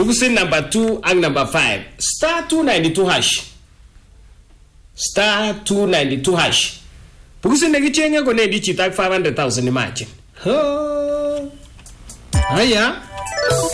Pugusin number 2 and number 5. Star 292 hash. Star 292 hash. Pugusin negichenga ko nedi chitak 500,000 imagine. Aya.